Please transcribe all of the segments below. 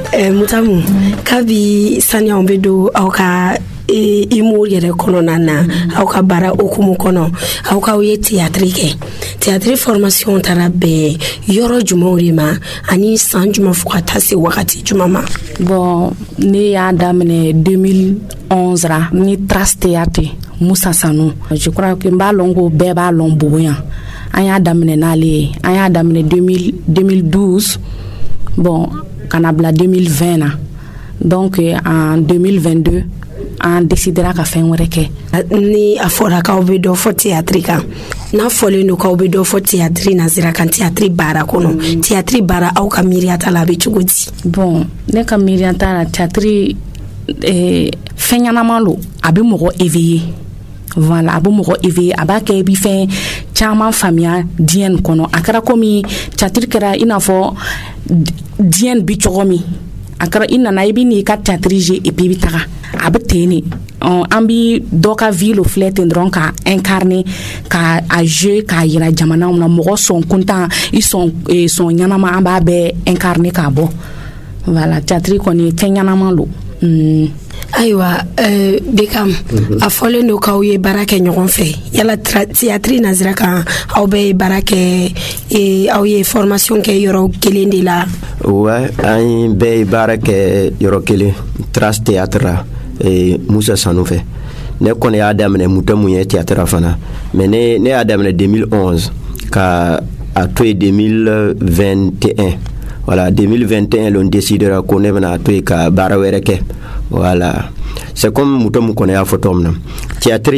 Mutamu kabi sanya ombedo auka imu yere kono nana auka bara okumu kono auka uye théâtre formation tarabe yoro jumorima ani san juma fukata se wakati jumama. Bon ne ya damene 2011 ra ni Trace Théâtre Moussa Sanou. Je crois que mbalongo beba lomboyan anya damene nale anya damene 2012 bon kanabla 2020 na. Donc en 2022 on décidera ka fen wéré ke ni afora ka obedo fo théâtre kan na fole no ka obedo fo théâtre na zira kan théâtre bara kono théâtre bara au ka miriata la be chugodi. Bon ne ka miriata la théâtre fenyana malo abi mogo éveillé. Voilà abo mogo éveillé aba ke bi fen chama famia dien kono akara komi théâtre kera inafo dien bi chogomi akara inana ibi ni ka théâtre et puis bitaka abteni ambi doka ville flet ndron ka incarner ka a jeu ka yira jamana na mogo son content ils sont nyanama amba be incarner ka bo. Voilà théâtre koni tenyanama lo. Aywa Bekam afole no kawye barake nyogon fe yala théâtre nazira kan awbe barake awye formation ke yoro kelende la. Ouais ay be barake yoro kele Trace Théâtre Moussa Sanou fe ne kone ya damene mutamu ye théâtre fana mais ne ya damene 2011 ka à 2021. Voilà 2021 l'on décidera qu'on est venu à toi ka barawereke. Voilà c'est comme mutamu kone ya photom théâtre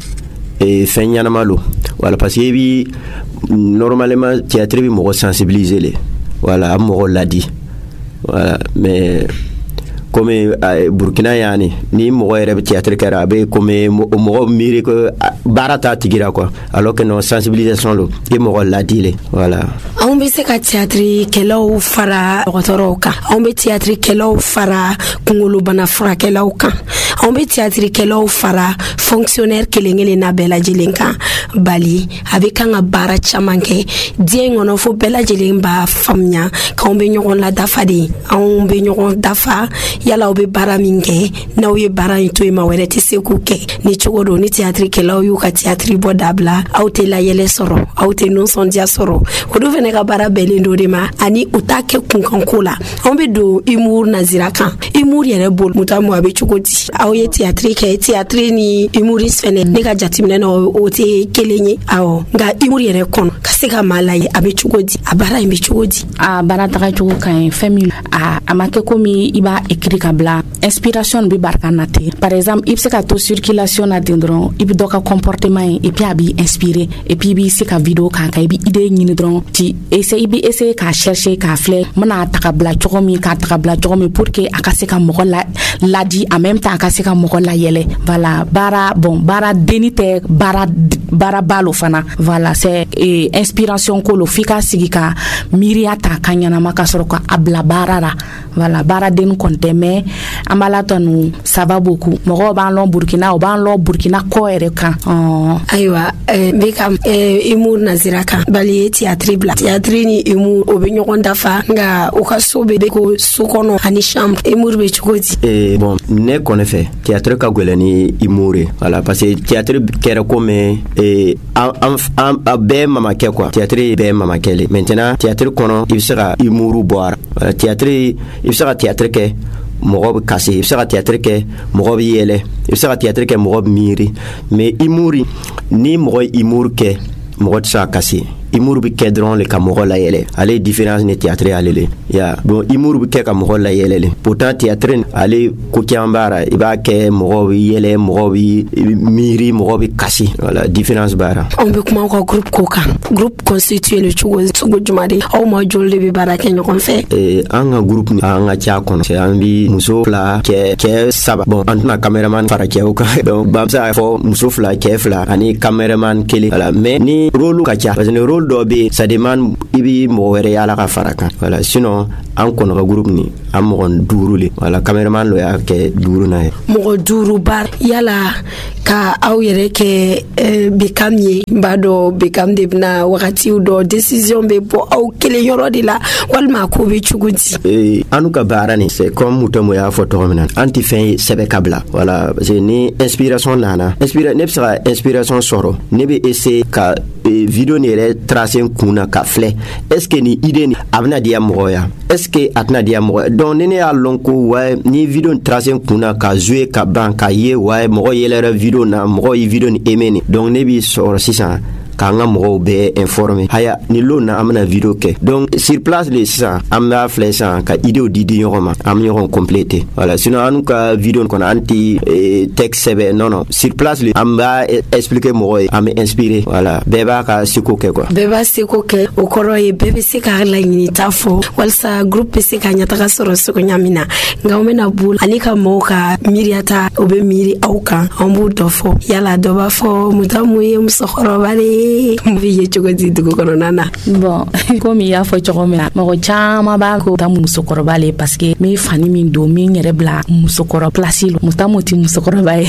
et fenyana malo. Voilà parce que bi normalement théâtre bi mo sensibiliser les voilà mo l'a dit. Voilà mais comme Burkina yani ni mo rebe théâtre karabe comme mo miri que barata tigira quoi alors que non sensibilisation lo et mo l'a dit voilà on be se ka théâtre kelo fara otoroka on be théâtre kelo fara kungulu bana fara kelo kan on be théâtre kelo fara fonctionnaire kelengele na bela jilenka bali avec un bara chamanke dien ono fo bela jilemba famnya ka on be nyon la dafadi on be nyon dafa yala obe bara minge na oye bara into ma wele te sekuke ni chogodo ni théâtre kela oyu ka théâtre bodabla auté la yele soro auté non son dia soro odo vene ka bara belendo de ma ani utake kunkankola ombe do imur nazira kan imur yere bol mutamu abe chogodi aoye théâtre ni imuris fene ne ka jatimne no ote kelenyi awo nga imur yere kon kaseka malaye abe chogodi abara imbe chogodi a bara taka chogo kan famille a amake komi iba kabla inspiration bi barkanate par exemple il se ka to circulation na dindron il doka comportement et puis abi inspiré et puis bi se ka vidéo ka bi idée ni dron ti essayer ka chercher ka fleur mana takabla chokomi pour que akase ka mo la di en même temps akase ka mo la yele voilà bara denite bara balo fana voilà c'est inspiration ko lo fika sigika miriata kanyana makasoro ka abla barara voilà bara den konte mais amalatanu ça va beaucoup mo ba lon Burkina ko ere kan aywa Bekam imur nazira kan bali théâtre ni imur obenyon dafa nga okasobe ko sukono ani chambre imur be chukoti bon ne connaît fait théâtre ka golani imure voilà parce que théâtre kera comme be mama ke quoi théâtre be mama kele maintenant théâtre kono il sera imuru boire théâtre il sera théâtre ke mogob kasi il sera théâtre ke mogob yele il sera théâtre ke mogob miri mais imuri ni mogob imur ke mogob sa kasi imur bi kedron le kamoro la yele ale différence ne théâtre ale ya bon imur bi ke kamoro la yele pourtant théâtre ale ko kiambara iba ke mogob yele mogob miri mogob kasi voilà différence bara on be kuma ko groupe constitué le chugo jumade au mo jolle bi bara ke nyokon fe anga groupe anga cha kono c'est ambi muso fla ke saba bon antna cameraman fara ke o ka donc bamsa fo muso fla ke fla ani cameraman kele voilà mais ni rôle ka cha parce que rôle dɔ be ça demande i bi mɔgɔ wɛrɛ yala ka fara kan voilà sinon an kɔnɔ ka groupe ni an mɔgɔ 5 le voilà cameraman lo y'a kɛ 5 na ye mɔgɔ 5 bar yala ka aw yɛrɛ kɛ Bekam ye b'a dɔn Bekam de bena wagatiw dɔ décision be bɔ aw kelen yɔrɔ de la walima ko be cogo di anu ka baara ni c'est comme Mutamo y'a fɔ tɔgɔ min na an ti fɛn sɛbɛ ka bila voilà parce que ni inspiration nana ne bɛ se ka inspiration sɔrɔ ne bɛ essayer ka video ni yɛrɛ tracer kunna ka filɛ est ce que ni idée ni a bɛna diya mɔgɔ ya est ce que a tɛna diya mɔgɔ donc ni ne y'a lɔn ko ouais ni video ni tracer kunna ka jouer ka ban ka ye ouais mɔgɔ yɛlɛra video na mɔgɔ ye video ni aimé ni donc ne bi sɔrɔ sisan k'an ka mɔgɔw bɛɛ informer haya ni lo na an bɛna video kɛ donc sur place le sisan an b'a filɛ sisan ka idéw di ɲɔgɔn ma an bɛ ɲɔgɔn compléter voilà sinon an ka video kɔnɔ an ti texte sɛbɛn non sur place le an b'a expliquer mɔgɔ ye an bɛ inspirer voilà bɛɛ b'a ka seko kɛ quoi bɛɛ b'a seko kɛ o kɔrɔ ye bɛɛ bɛ se k'a laɲinita fɔ walasa groupe bɛ se ka ɲɛtaga sɔrɔ cogoya min na nka an bɛna bolo ani ka mɔgɔw ka miiriyata o bɛ miiri aw kan an b'o dɔ fɔ yala dɔ b'a fɔ Mutamu ye musokɔrɔba de ye ye cogo di dugu kɔnɔna na bon comme y'a fɔ cogo min na mɔgɔ caman b'a ko Mutamu musokɔrɔba le parce que min fani min don min yɛrɛ bila musokɔrɔba place lo Mutamu ti musokɔrɔba ye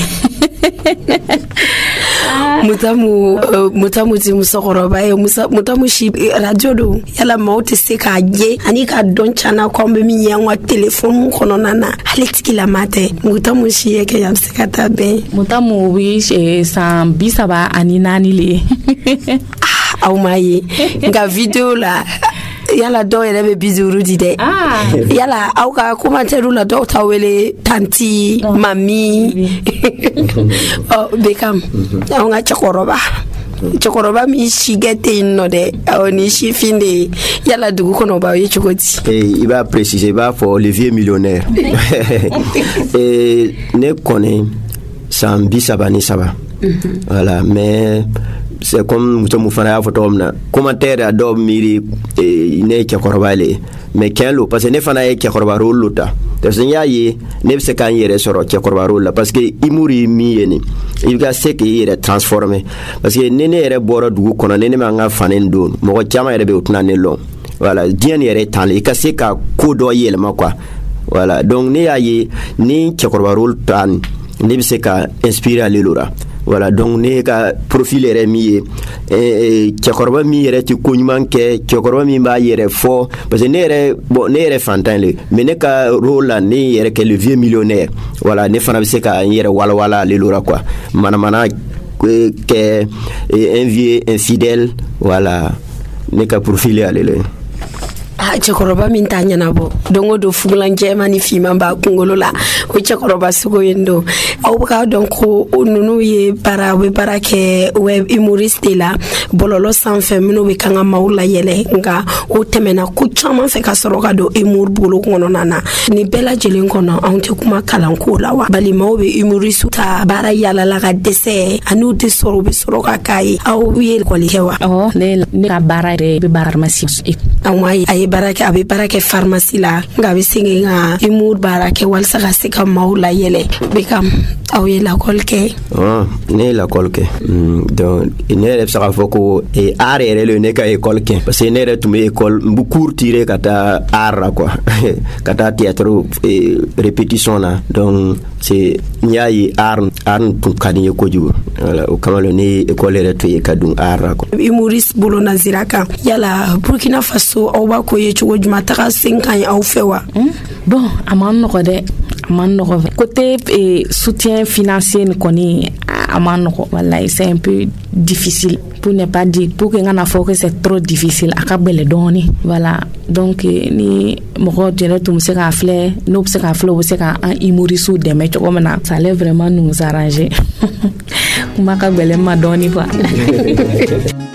Mutamu ti musokɔrɔba ye Mutamu si radio do yala maaw tɛ se k'a ye ani ka dɔn cana ko an bɛ min ye an ka téléphone kɔnɔna na hali tigilama tɛ Mutamu si ye kɛ a bɛ se ka taa bɛn Mutamu bi san 34 le aw ma ye nka video la yala dɔw yɛrɛ bɛ 50 di dɛ yala aw ka commentaire la dɔw ta wele tanti mami Bekam aw ka cɛkɔrɔba min si kɛ tɛ yen nɔ dɛ aw ni sifin de yala dugu kɔnɔ b'aw ye cogo di i b'a préciser i b'a fɔ le vieux millionnaire ne kɔni san 33 voilà mais c'est comme Mutamu fana y'a fɔ tɔgɔ min na commentaire a dɔw miiri ne ye cɛkɔrɔba le mais tiɲɛ lo parce que ne fana ye cɛkɔrɔba rôle lo ta parce que n y'a ye ne bɛ se k'an yɛrɛ sɔrɔ cɛkɔrɔba rôle la parce que humour ye min ye nin i ka se k'i yɛrɛ transformer parce que ni ne yɛrɛ bɔra dugu kɔnɔ ni ne m'an ka fani don mɔgɔ caman yɛrɛ bɛ o tɛna ne lɔn voilà diɲɛ ni yɛrɛ tan le i ka se ka ko dɔ yɛlɛma quoi voilà donc ne y'a ye ni cɛkɔrɔba rôle ta nin ne bɛ se ka inspirer ale lo la voilà donc ne ka profil yɛrɛ min ye cɛkɔrɔba min yɛrɛ tɛ ko ɲuman kɛ cɛkɔrɔba min b'a yɛrɛ fɔ parce que ne yɛrɛ fantan le mais ne ka rôle la ne yɛrɛ kɛ le vieux millionnaire voilà ne fana bɛ se ka n yɛrɛ walawala ale lo la quoi manamana kɛ un vieux infidèle voilà ne ka profil ye ale le cɛkɔrɔba min t'a ɲɛnabɔ don o don fugulan jɛman ni fiman b'a kunkolo la o cɛkɔrɔba sugu yen don aw bɛ k'a dɔn ko ninnu ye u bɛ baara kɛ web humoriste de la bɔlɔlɔ sanfɛ minnu bɛ kan ka maaw layɛlɛ nka o tɛmɛna ko caman fɛ ka sɔrɔ ka don humour bolo kɔnɔna na nin bɛɛ lajɛlen kɔnɔ anw tɛ kuma kalanko la wa bali maaw bɛ humoriste ta baara yalala ka dɛsɛ ani u tɛ sɔrɔ u bɛ sɔrɔ ka k'a ye aw ye école kɛ wa ne ka baara yɛrɛ bɛ baara pharmacie a ye baara kɛ a bɛ baara kɛ pharmacie la nka a bɛ segin ka humour baara kɛ walasa ka se ka maaw layɛlɛ Bekam aw ye lakɔli kɛ ne ye lakɔli kɛ donc ne yɛrɛ bɛ se k'a fɔ ko art yɛrɛ le ne ka école kɛ parce que ne yɛrɛ tun bɛ école n bɛ cours tirer ka taa art la quoi ka taa théâtre répétition na donc c'est n y'a ye art tun ka di n ye kojugu voilà o kama ne ye école yɛrɛ to ye ka don art la quoi humoriste bolo nazira kan yala Burkina Faso aw b'a ko ye cogo jumɛn taga sen ka ɲi aw fɛ wa bon a man nɔgɔ dɛ a man nɔgɔ côté soutien financier ni kɔni a man nɔgɔ wallahi c'est un peu difficile pour ne pas dire pour que n kana fɔ que c'est trop difficile a ka gɛlɛn dɔɔni voilà donc ni mɔgɔ yɛrɛ tun bɛ se k'a filɛ n'o bɛ se k'a filɛ o bɛ se ka an humoriste dɛmɛ cogo min na ça allait vraiment nous arranger kuma ka gɛlɛn ma dɔɔni quoi